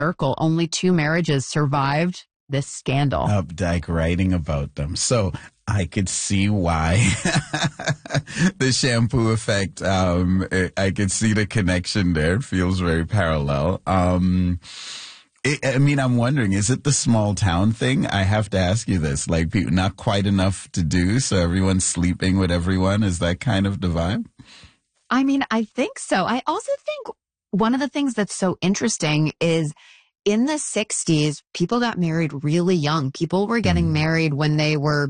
circle. Only 2 marriages survived this scandal. Updike writing about them. So I could see why the shampoo effect. I could see the connection there. It feels very parallel. I'm wondering, is it the small town thing? I have to ask you this. Like, people, not quite enough to do, so everyone's sleeping with everyone. Is that kind of the vibe? I mean, I think so. I also think one of the things that's so interesting is in the 60s, people got married really young. People were getting married when they were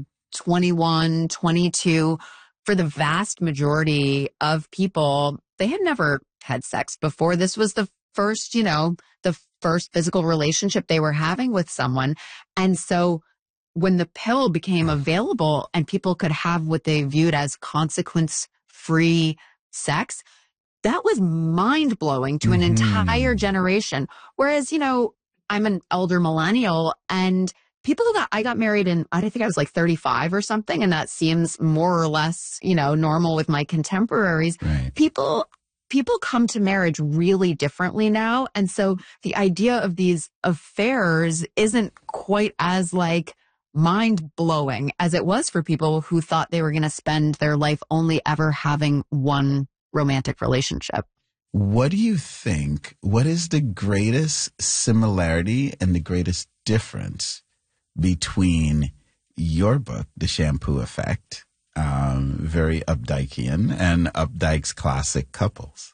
21, 22. For the vast majority of people, they had never had sex before. This was the first, the first physical relationship they were having with someone. And so when the pill became available and people could have what they viewed as consequence-free sex, that was mind-blowing to an entire generation. Whereas, I'm an elder millennial, and I got married I think I was like 35 or something, and that seems more or less, normal with my contemporaries. Right. People come to marriage really differently now. And so the idea of these affairs isn't quite as like mind-blowing as it was for people who thought they were going to spend their life only ever having one romantic relationship. What do you think? What is the greatest similarity and the greatest difference between your book, The Shampoo Effect, very Updikean, and Updike's classic Couples?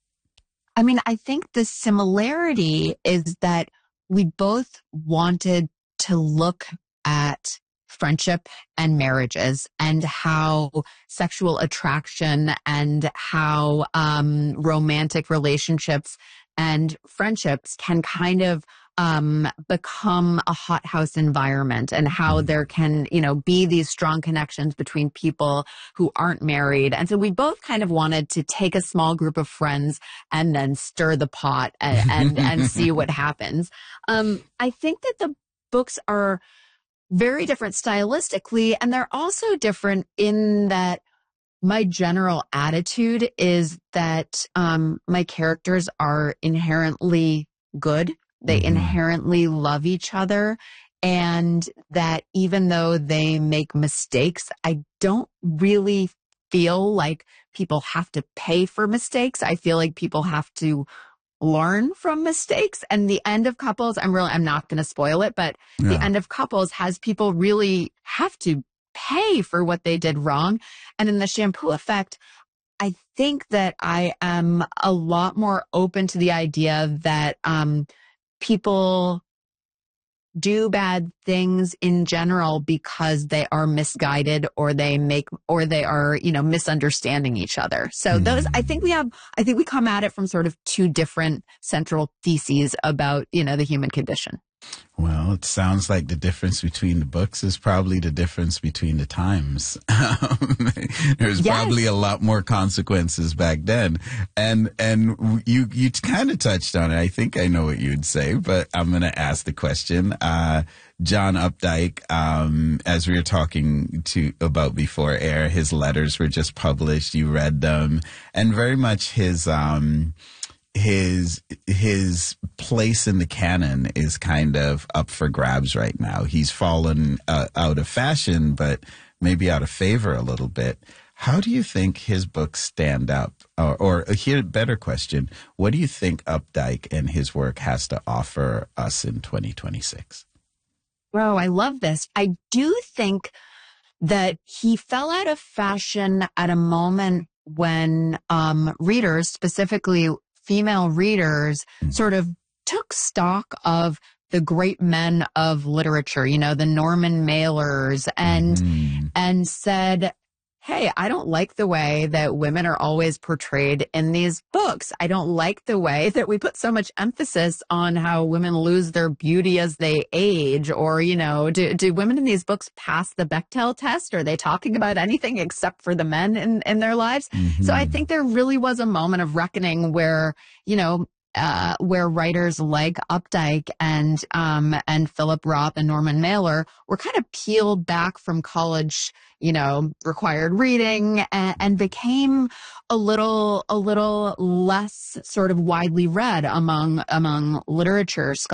I mean, I think the similarity is that we both wanted to look at friendship and marriages and how sexual attraction and how romantic relationships and friendships can kind of become a hothouse environment, and how there can, be these strong connections between people who aren't married. And so we both kind of wanted to take a small group of friends and then stir the pot and see what happens. I think that the books are very different stylistically, and they're also different in that my general attitude is that my characters are inherently good. They inherently love each other, and that even though they make mistakes, I don't really feel like people have to pay for mistakes. I feel like people have to learn from mistakes. And the end of Couples, I'm not going to spoil it, but the end of Couples has people really have to pay for what they did wrong. And in The Shampoo Effect, I think that I am a lot more open to the idea that people do bad things in general because they are misguided, or they are, misunderstanding each other. So I think we come at it from sort of two different central theses about, the human condition. Well, it sounds like the difference between the books is probably the difference between the times. There's probably a lot more consequences back then. And you kind of touched on it. I think I know what you'd say, but I'm going to ask the question. John Updike, as we were talking about before air, his letters were just published. You read them, and very much his place in the canon is kind of up for grabs right now. He's fallen out of fashion, but maybe out of favor a little bit. How do you think his books stand up? Or here, better question, what do you think Updike and his work has to offer us in 2026? Oh, I love this. I do think that he fell out of fashion at a moment when readers, specifically female readers, sort of took stock of the great men of literature, the Norman Mailers, and said, hey, I don't like the way that women are always portrayed in these books. I don't like the way that we put so much emphasis on how women lose their beauty as they age, or, do women in these books pass the Bechdel test? Are they talking about anything except for the men in their lives? So I think there really was a moment of reckoning where, where writers like Updike and Philip Roth and Norman Mailer were kind of peeled back from college, required reading and became a little less sort of widely read among literature